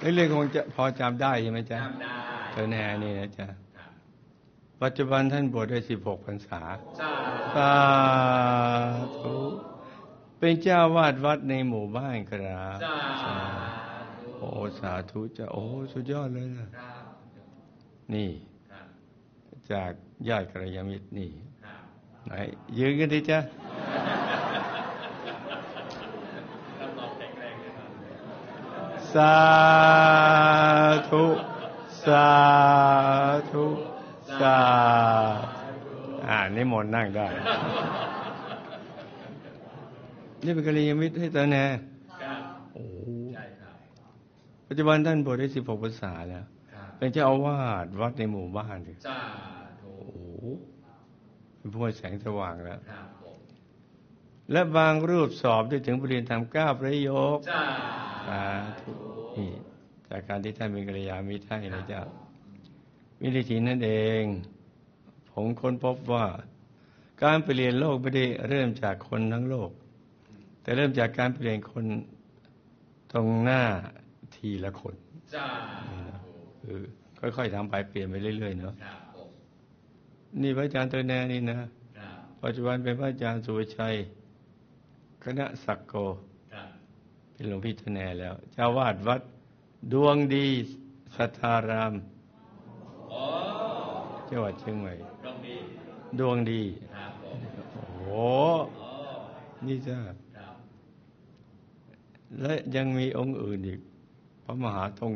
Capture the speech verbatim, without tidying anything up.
เรื่องคงจะพอจำได้ใช่ไหมจ๊ะจำได้เธอแน่นี่นะจ๊ะปัจจุบันท่านบวชได้สิบหกพรรษาสาธุเป็นเจ้าวาดวัดในหมู่บ้านครับโอ้สาธุจ้ะโอ้สุดยอดเลยนะนี่จากญาติกัลยาณมิตรนี่ไหนยืนกันดิจ้ะสาธุสาธุสาอ่านิมนต์นั่งได้นี่เป็นกัลยาณมิตรให้ตาแน่โอ้ปัจจุบันท่านบวชได้สิบหกพรรษาแล้วเป็นเจ้าอาวาสวัดในหมู่บ้านเลยโอ้เป็นผู้ให้แสงสว่างแล้วและบางรูปสอบได้ถึงปริญญาธรรมเก้าประโยคสาธุนี่จากการที่ท่านเป็นกัลยาณมิตรให้นะเจ้าวิธีนั่นเองผมค้นพบว่าการเปลี่ยนโลกไม่ได้เริ่มจากคนทั้งโลกแต่เริ่มจากการเปลี่ยนคนตรงหน้าทีละคนคือค่อยๆทำไปเปลี่ยนไปเรื่อยๆเนาะนี่พระอาจารย์เตอร์แนนี่นะปัจจุบันเป็นพระอาจารย์สุวชัยคณะศักโกเป็นหลวงพี่เตอร์แนแล้วเจ้าวาดวัดดวงดีสัทธารามจังหวัดเชียงใหม่ดวงดีโอ้โหนี่จ้าและยังมีองค์อื่นอีกพระมหาธง